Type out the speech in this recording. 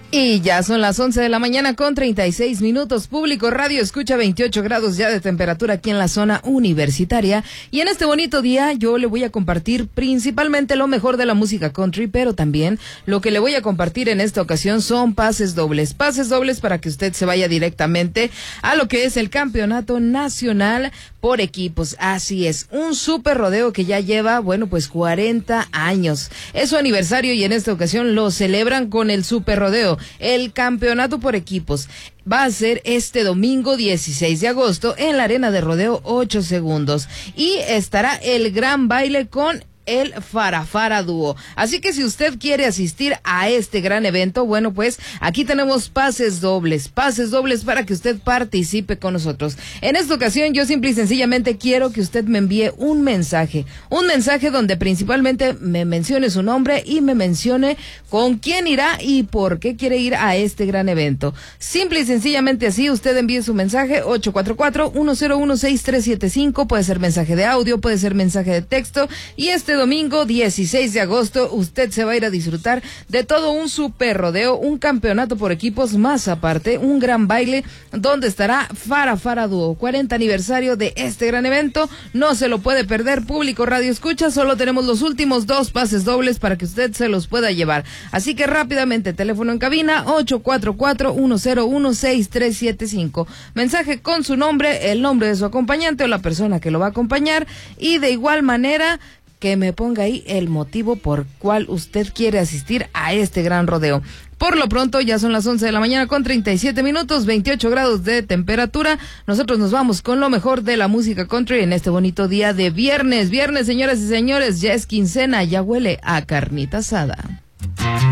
Y ya son las 11 de la mañana con 36 minutos. Público Radio escucha 28 grados ya de temperatura aquí en la zona universitaria. Y en este bonito día yo le voy a compartir principalmente lo mejor de la música country, pero también lo que le voy a compartir en esta ocasión son pases dobles. Pases dobles para que usted se vaya directamente a lo que es el campeonato nacional por equipos. Así es, un super rodeo que ya lleva, 40 años. Es su aniversario y en esta ocasión lo celebran con el super rodeo. El campeonato por equipos va a ser este domingo 16 de agosto en la arena de rodeo 8 segundos y estará el gran baile con el Farafara Dúo. Así que si usted quiere asistir a este gran evento, aquí tenemos pases dobles para que usted participe con nosotros. En esta ocasión yo simple y sencillamente quiero que usted me envíe un mensaje donde principalmente me mencione su nombre y me mencione con quién irá y por qué quiere ir a este gran evento. Simple y sencillamente así, usted envíe su mensaje 844-101-6375, puede ser mensaje de audio, puede ser mensaje de texto, y este domingo 16 de agosto usted se va a ir a disfrutar de todo un super rodeo, un campeonato por equipos, más aparte un gran baile donde estará Farafara Dúo, 40 aniversario de este gran evento. No se lo puede perder, público Radio Escucha. Solo tenemos los últimos 2 pases dobles para que usted se los pueda llevar, así que rápidamente, teléfono en cabina 844-101-6375, mensaje con su nombre, el nombre de su acompañante o la persona que lo va a acompañar, y de igual manera que me ponga ahí el motivo por cual usted quiere asistir a este gran rodeo. Por lo pronto, ya son las 11 de la mañana con 37 minutos, 28 grados de temperatura. Nosotros nos vamos con lo mejor de la música country en este bonito día de viernes. Viernes, señoras y señores, ya es quincena, ya huele a carnita asada.